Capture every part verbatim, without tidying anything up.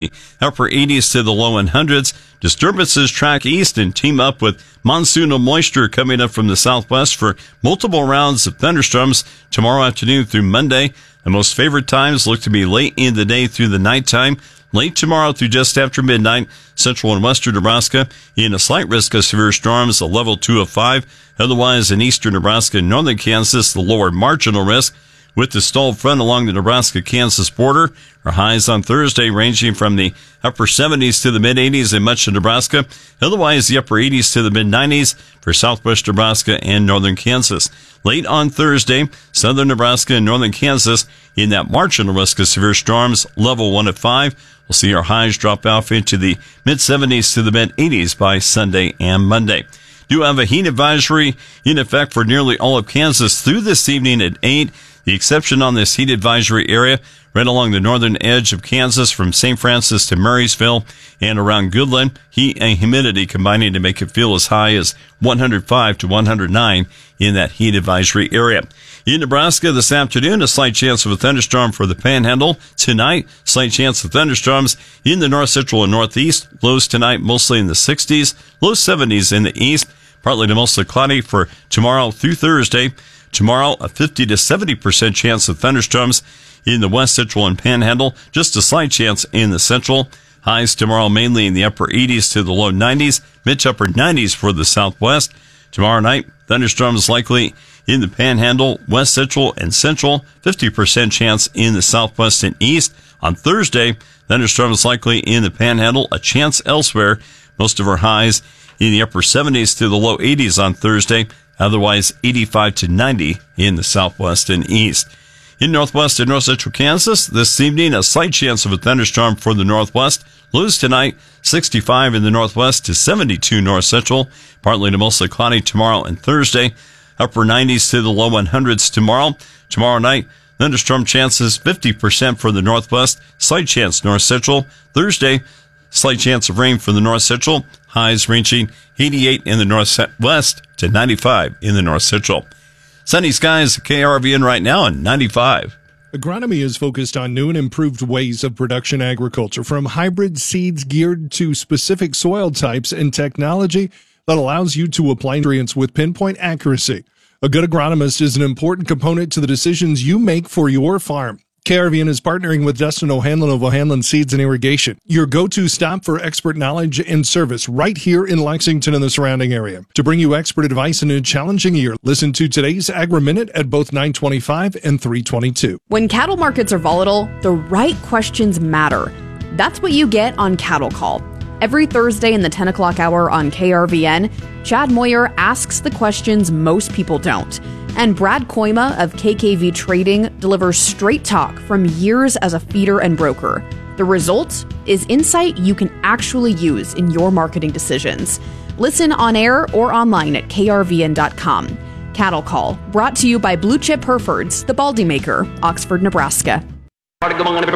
the upper eighties to the low hundreds. Disturbances track east and team up with monsoonal moisture coming up from the southwest for multiple rounds of thunderstorms tomorrow afternoon through Monday. The most favored times look to be late in the day through the nighttime. Late tomorrow through just after midnight, central and western Nebraska in a slight risk of severe storms, a level two of five. Otherwise, in eastern Nebraska and northern Kansas, the lower marginal risk. With the stalled front along the Nebraska-Kansas border, our highs on Thursday ranging from the upper seventies to the mid-eighties in much of Nebraska. Otherwise, the upper eighties to the mid-nineties for southwest Nebraska and northern Kansas. Late on Thursday, southern Nebraska and northern Kansas in that marginal risk of severe storms, level one of five. We'll see our highs drop off into the mid-seventies to the mid-eighties by Sunday and Monday. Do have a heat advisory in effect for nearly all of Kansas through this evening at eight. The exception on this heat advisory area right along the northern edge of Kansas from Saint Francis to Marysville and around Goodland. Heat and humidity combining to make it feel as high as one hundred five to one hundred nine in that heat advisory area. In Nebraska this afternoon, a slight chance of a thunderstorm for the Panhandle. Tonight, slight chance of thunderstorms in the north central and northeast. Lows tonight mostly in the sixties, low seventies in the east. Partly to mostly cloudy for tomorrow through Thursday. Tomorrow, a fifty to seventy percent chance of thunderstorms in the west central and Panhandle. Just a slight chance in the central. Highs tomorrow mainly in the upper eighties to the low nineties. Mid to upper nineties for the southwest. Tomorrow night, thunderstorms likely in the Panhandle, west central and central. fifty percent chance in the southwest and east. On Thursday, thunderstorms likely in the Panhandle. A chance elsewhere. Most of our highs in the upper seventies to the low eighties on Thursday. Otherwise, eighty-five to ninety in the southwest and east. In northwest and north central Kansas, this evening, a slight chance of a thunderstorm for the northwest. Lows tonight, sixty-five in the northwest to seventy-two north central. Partly to mostly cloudy tomorrow and Thursday. Upper nineties to the low hundreds tomorrow. Tomorrow night, thunderstorm chances fifty percent for the northwest. Slight chance north central. Thursday, slight chance of rain for the north central. Highs ranging eighty-eight in the northwest to ninety-five in the north central. Sunny skies at K R V N right now and ninety-five. Agronomy is focused on new and improved ways of production agriculture, from hybrid seeds geared to specific soil types and technology that allows you to apply nutrients with pinpoint accuracy. A good agronomist is an important component to the decisions you make for your farm. K R V N is partnering with Dustin O'Hanlon of O'Hanlon Seeds and Irrigation, your go-to stop for expert knowledge and service right here in Lexington and the surrounding area. To bring you expert advice in a challenging year, listen to today's Agri-Minute at both nine twenty-five and three twenty-two. When cattle markets are volatile, the right questions matter. That's what you get on Cattle Call. Every Thursday in the ten o'clock hour on K R V N, Chad Moyer asks the questions most people don't. And Brad Koima of K K V Trading delivers straight talk from years as a feeder and broker. The result is insight you can actually use in your marketing decisions. Listen on air or online at K R V N dot com. Cattle Call, brought to you by Blue Chip Herefords, the Baldy Maker, Oxford, Nebraska. There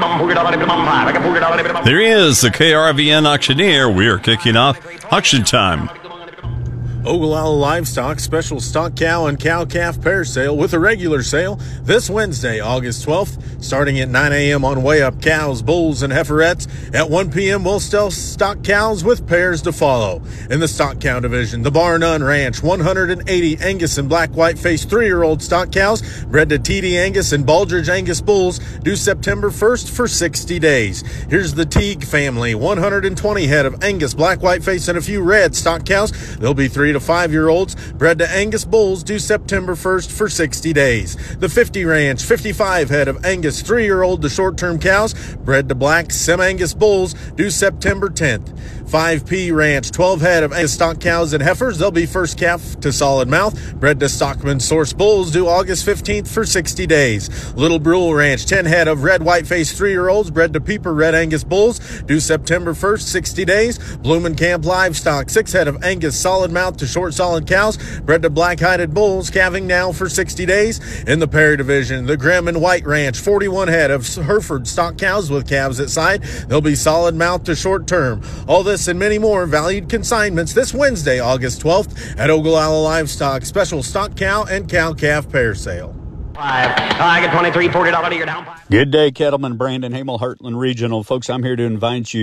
he is, the K R V N auctioneer. We are kicking off auction time. Ogallala Livestock special stock cow and cow-calf pair sale with a regular sale this Wednesday, August twelfth, starting at nine a.m. on Way Up cows, bulls, and heiferettes. At one p.m. we'll sell stock cows with pairs to follow. In the stock cow division, the Bar None Ranch one hundred eighty Angus and black white face three-year-old stock cows bred to T D Angus and Baldridge Angus bulls due September first for sixty days. Here's the Teague family, one hundred twenty head of Angus black white face and a few red stock cows. They'll be three to five-year-olds bred to Angus bulls due September first for sixty days. The fifty Ranch, fifty-five head of Angus three-year-old to short-term cows bred to black Sem-Angus bulls due September tenth. five P Ranch, twelve head of Angus stock cows and heifers. They'll be first calf to solid mouth bred to Stockman source bulls due August fifteenth for sixty days. Little Brule Ranch, ten head of red white-faced three-year-olds bred to Peeper red Angus bulls due September first, sixty days. Blumenkamp Livestock, six head of Angus solid mouth to short solid cows bred to black-hided bulls, calving now for sixty days. In the Perry division, the Grimm and White Ranch, forty-one head of Hereford stock cows with calves at side. They'll be solid mouth to short term. All this and many more valued consignments this Wednesday, August twelfth at Ogallala Livestock special stock cow and cow-calf pair sale. Five. I get twenty-three, forty dollars. You're down. Good day, Kettleman, Brandon, Hamel, Heartland Regional. Folks, I'm here to invite you